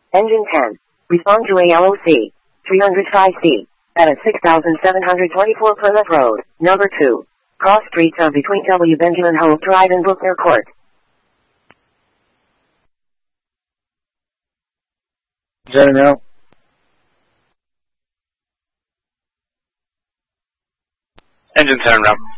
Engine 10. Respond to ALOC. 305C. At 6724 Plymouth Road, number 2. Cross streets are between W. Benjamin Hope Drive and Brookmere Court. Jenna now. Engine 10, route.